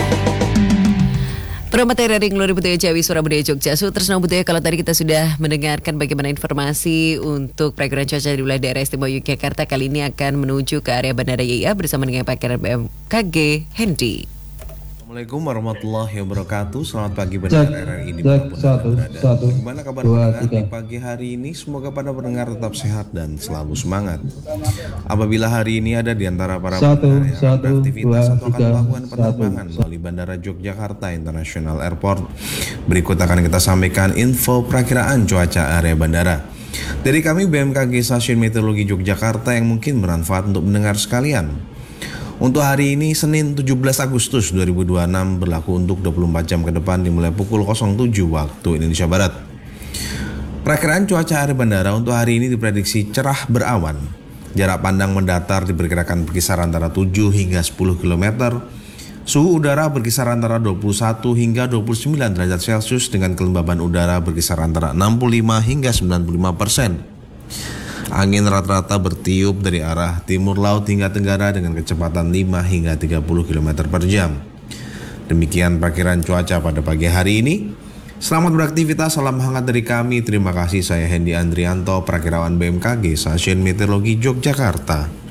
Pemateri dari Ngeluri Budaya Jawi Surabaya Jogja. Tresno Budaya, kalau tadi kita sudah mendengarkan bagaimana informasi untuk perakiraan cuaca di wilayah daerah istimewa Yogyakarta, kali ini akan menuju ke area Bandara YIA bersama dengan perakiraan BMKG Hendy. Assalamualaikum warahmatullahi wabarakatuh. Selamat pagi pendengar RRI ini berada. Bagaimana kabar pendengar di pagi hari ini? Semoga para pendengar tetap sehat dan selalu semangat. Apabila hari ini ada di antara para pendengar yang akan beraktivitas atau akan melakukan penerbangan melalui Bandara Yogyakarta International Airport, berikut akan kita sampaikan info perakiraan cuaca area bandara dari kami BMKG Stasiun Meteorologi Yogyakarta yang mungkin bermanfaat untuk mendengar sekalian. Untuk hari ini Senin 17 Agustus 2026 berlaku untuk 24 jam ke depan dimulai pukul 07 waktu Indonesia Barat. Perakiraan cuaca area bandara untuk hari ini diprediksi cerah berawan. Jarak pandang mendatar diperkirakan berkisar antara 7 hingga 10 km. Suhu udara berkisar antara 21 hingga 29 derajat Celcius dengan kelembaban udara berkisar antara 65 hingga 95%. Angin rata-rata bertiup dari arah timur laut hingga tenggara dengan kecepatan 5 hingga 30 km per jam. Demikian perkiraan cuaca pada pagi hari ini. Selamat beraktivitas, salam hangat dari kami. Terima kasih, saya Hendy Andrianto, perakirawan BMKG Stasiun Meteorologi Yogyakarta.